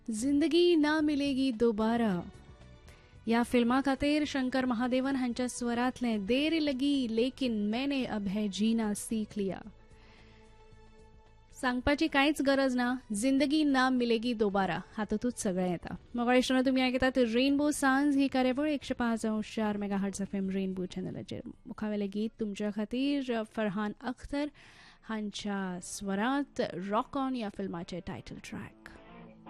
जिंदगी ना मिलेगी दोबारा या फिल्मा खातीर शंकर महादेवन हांच्या स्वरांतले देर लगी लेकिन मैंने अब है जीना सीख लिया. सांगपाची कांयच गरज ना, जिंदगी ना मिलेगी दोबारा हातूंतच सगळें येता. मोगाळ इश्टांनो, तुमी आयकतात रेनबो सांज ही कार्यावळ 105.4 मेगाहर्ट्ज FM रेनबो चॅनलाचेर. मुखावेलें गीत तुमच्या खातीर फरहान अख्तर हांच्या स्वरांत रॉक ऑन या फिल्माचें टायटल ट्रॅक.